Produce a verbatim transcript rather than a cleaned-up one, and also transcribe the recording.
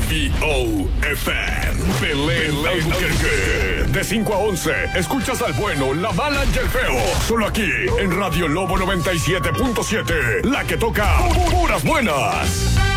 B O F M. Belén Albuquerque. De cinco a once, escuchas al bueno, la mala y el feo. Solo aquí, en Radio Lobo noventa y siete punto siete. La que toca puras buenas.